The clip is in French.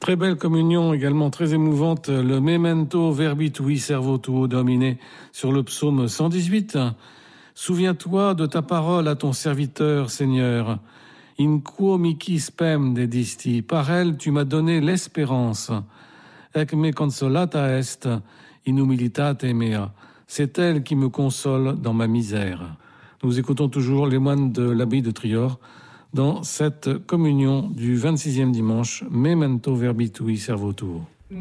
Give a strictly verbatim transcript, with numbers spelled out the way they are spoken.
Très belle communion, également très émouvante, le Memento Verbi Tui Servo Tuo Domine sur le psaume cent dix-huit. Souviens-toi de ta parole à ton serviteur, Seigneur. In quo mihi spem dedisti, par elle tu m'as donné l'espérance. Ec me consolata est in humilitate mea. C'est elle qui me console dans ma misère. Nous écoutons toujours les moines de l'abbaye de Trior dans cette communion du vingt-sixième dimanche, Memento Verbi Tui Servo Tuo.